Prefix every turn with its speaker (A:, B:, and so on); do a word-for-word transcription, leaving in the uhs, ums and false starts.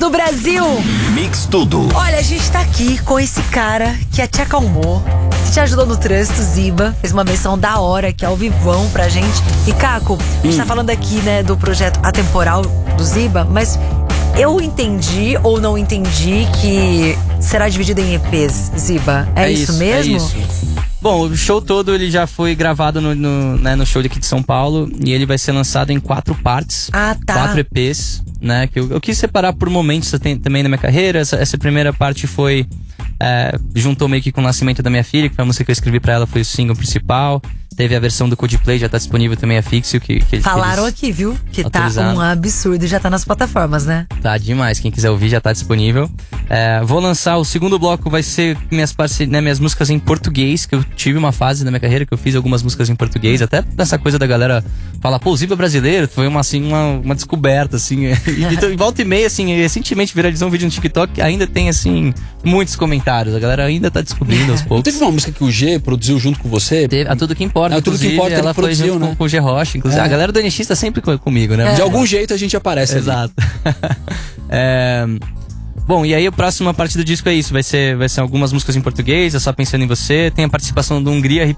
A: do Brasil.
B: Mix Tudo.
A: Olha, a gente tá aqui com esse cara que te acalmou, que te ajudou no trânsito, Ziba. Fez uma menção da hora aqui ao vivão pra gente. E Caco, a gente hum. tá falando aqui, né, do projeto Atemporal do Ziba, mas eu entendi ou não entendi que será dividido em E Pês, Ziba. É, é isso, isso mesmo?
C: É isso. Bom, o show todo ele já foi gravado no, no, né, no show daqui de São Paulo e ele vai ser lançado em quatro partes,
A: ah, tá.
C: quatro E Pês, né? Que eu, eu quis separar por momentos também na minha carreira. Essa, essa primeira parte foi é, juntou meio que com o nascimento da minha filha, que foi a música que eu escrevi pra ela, foi o single principal. Teve a versão do Coldplay, já tá disponível também a Fixio. Que, que
A: Falaram aqui, viu? Que tá um absurdo e já tá nas plataformas, né?
C: Tá demais, quem quiser ouvir já tá disponível. É, vou lançar, o segundo bloco vai ser minhas, parce... né, minhas músicas em português, que eu tive uma fase na minha carreira que eu fiz algumas músicas em português, até nessa coisa da galera falar, pô, o Ziba brasileiro, foi uma, assim, uma, uma descoberta, assim. E, então, volta e meia, assim, recentemente viralizou um vídeo no TikTok, ainda tem, assim, muitos comentários, a galera ainda tá descobrindo aos poucos.
D: Teve uma música que o G produziu junto com você?
C: Teve, a Tudo Que Importa.
D: A Tudo Que Importa,
C: ela
D: ele produziu,
C: foi junto
D: né?
C: com, com o G Rocha, inclusive. É. A galera do N X tá sempre comigo, né?
D: É. De algum jeito a gente aparece.
C: Exato. é... Bom, e aí a próxima parte do disco é isso. Vai ser, vai ser algumas músicas em português, é Só Pensando em Você. Tem a participação do Hungria Hip